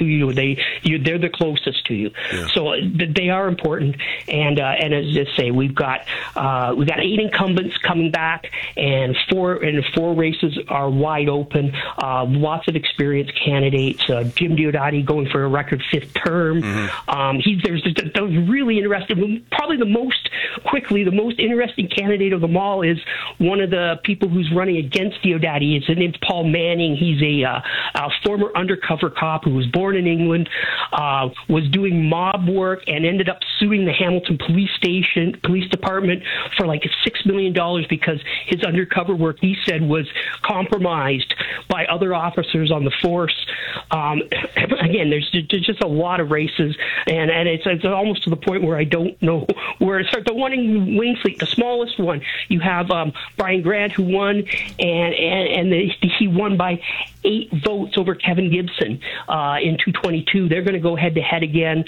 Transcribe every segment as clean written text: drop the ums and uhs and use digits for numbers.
you. They're the closest to you. Yeah. So they are important. And as I say, we've got 8 incumbents coming back, and four races are wide open. Lots of experienced candidates. Jim Diodati going for a record 5th term. There's really interesting. Probably the most interesting candidate of them all is one of the people who's running against Diodati. His name's Paul Manning. He's a former undercover cop who was born in England, was doing mob work, and ended up suing the Hamilton police department for like $6 million because his undercover work, he said, was compromised by other officers on the force. Again, there's just a lot of races, and it's almost to the point where I don't know where to start. The one in Wainfleet, the smallest one, you have Brian Grant, who won, and he won by 8 votes over Kevin Gibson in 222. They're going to go head-to-head again.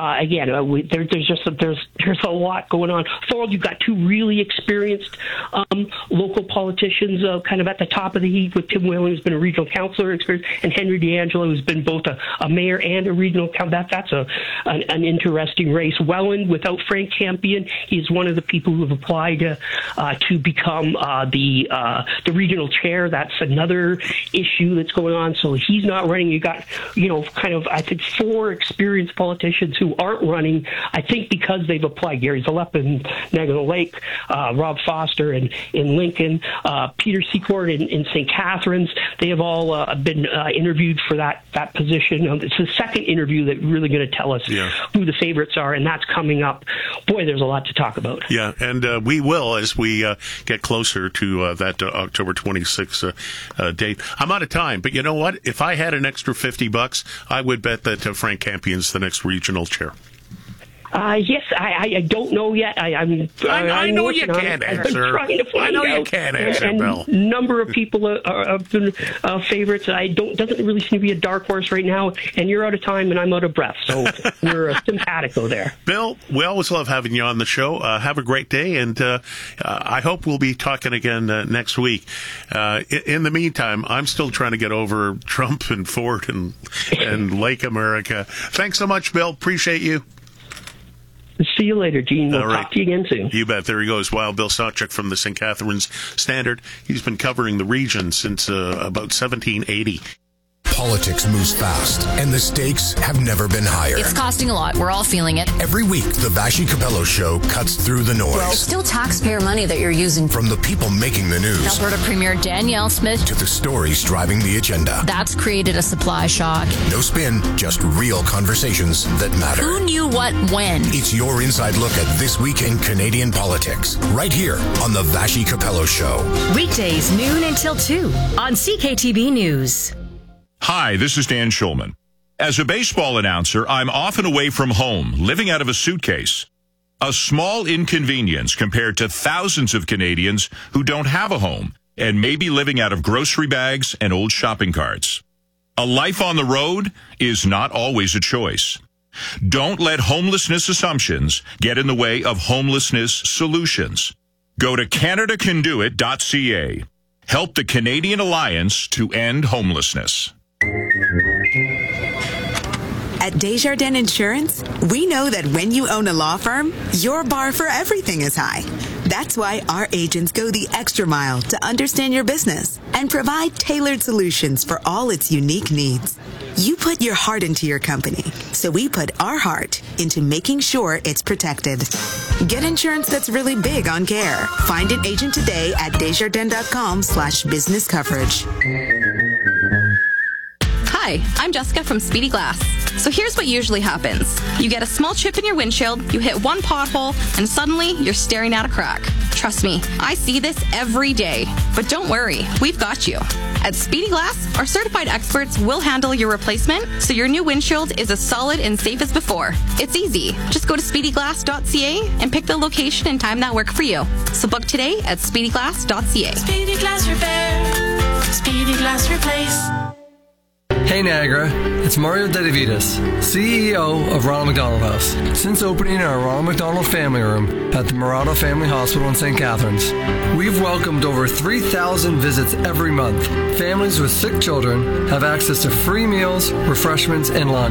There's a lot going on. Thorold, you've got 2 really experienced local politicians kind of at the top of the heap, with Tim Whalen, who's been a regional councillor experience, and Henry D'Angelo, who's been both a mayor and a regional councillor. That's an interesting race. Welland, without Frank Campion, he's one of the people who have applied to become the regional chair. That's another issue that's going on. So he's not running. You got, I think 4 experienced politicians who aren't running, I think because they've applied. Gary Zalepp in Niagara Lake, Rob Foster in Lincoln, Peter Secord in St. Catharines. They have all been interviewed for that position. It's the second interview that's really going to tell us who the favorites are, and that's coming up. Boy, there's a lot to talk about. Yeah, and we will as we get closer to that October 26th date. I'm out of time, but you know what? If I had an extra $50, I would bet that Frank Campion's the next regional chair. Yes, I don't know yet. I know you can't answer. I know you can't answer, Bill. A number of people have been favorites. Doesn't really seem to be a dark horse right now, and you're out of time, and I'm out of breath, so we're simpatico there. Bill, we always love having you on the show. Have a great day, and I hope we'll be talking again next week. In the meantime, I'm still trying to get over Trump and Ford and Lake America. Thanks so much, Bill. Appreciate you. See you later, Gene. We'll talk to you again soon. You bet. There he goes. Wow, Bill Sawchuk from the St. Catharines Standard. He's been covering the region since about 1780. Politics moves fast, and the stakes have never been higher. It's costing a lot. We're all feeling it. Every week, the Vassy Capello Show cuts through the noise. Well, it's still taxpayer money that you're using. From the people making the news. Alberta Premier Danielle Smith. To the stories driving the agenda. That's created a supply shock. No spin, just real conversations that matter. Who knew what when? It's your inside look at this week in Canadian politics. Right here on the Vassy Capello Show. Weekdays, noon until 2 on CKTB News. Hi, this is Dan Schulman. As a baseball announcer, I'm often away from home, living out of a suitcase. A small inconvenience compared to thousands of Canadians who don't have a home and may be living out of grocery bags and old shopping carts. A life on the road is not always a choice. Don't let homelessness assumptions get in the way of homelessness solutions. Go to CanadaCanDoIt.ca. Help the Canadian Alliance to end homelessness. At Desjardins Insurance, we know that when you own a law firm, your bar for everything is high. That's why our agents go the extra mile to understand your business and provide tailored solutions for all its unique needs. You put your heart into your company, so we put our heart into making sure it's protected. Get insurance that's really big on care. Find an agent today at Desjardins.com/business coverage. Hi, I'm Jessica from Speedy Glass. So here's what usually happens. You get a small chip in your windshield, you hit one pothole, and suddenly you're staring at a crack. Trust me, I see this every day. But don't worry, we've got you. At Speedy Glass, our certified experts will handle your replacement so your new windshield is as solid and safe as before. It's easy. Just go to speedyglass.ca and pick the location and time that work for you. So book today at speedyglass.ca. Speedy Glass Repair. Speedy Glass Replace. Hey Niagara, it's Mario Dedivitas, CEO of Ronald McDonald House. Since opening our Ronald McDonald Family Room at the Murado Family Hospital in St. Catharines, we've welcomed over 3,000 visits every month. Families with sick children have access to free meals, refreshments, and lunch.